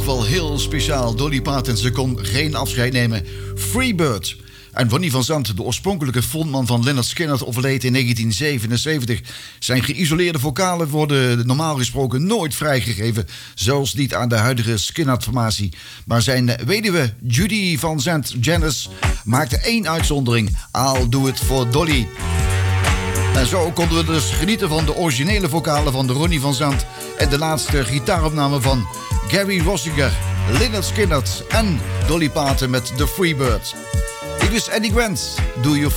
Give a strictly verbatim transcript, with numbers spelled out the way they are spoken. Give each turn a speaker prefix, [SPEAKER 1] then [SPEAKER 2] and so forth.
[SPEAKER 1] toch wel heel speciaal. Dolly Parton, ze kon geen afscheid nemen. Freebird. En Ronnie van Zandt, de oorspronkelijke frontman van Lynyrd Skynyrd, overleed in negentien zevenenzeventig. Zijn geïsoleerde vocalen worden normaal gesproken nooit vrijgegeven, zelfs niet aan de huidige Skynyrd-formatie. Maar zijn weduwe Judy van Zandt, Janice, maakte één uitzondering. I'll do it for Dolly. En zo konden we dus genieten van de originele vocalen van de Ronnie van Zandt en de laatste gitaaropname van Gary Rossinger, Lynyrd Skynyrd en Dolly Parton met The Freebird. Dit is Eddie Grant. Do you